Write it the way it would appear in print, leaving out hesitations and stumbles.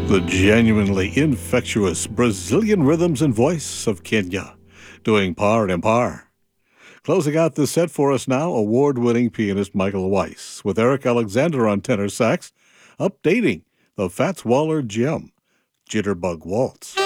The genuinely infectious Brazilian rhythms and voice of Kenya, doing par and par. Closing out the set for us now, award-winning pianist Michael Weiss, with Eric Alexander on tenor sax, updating the Fats Waller gem, Jitterbug Waltz.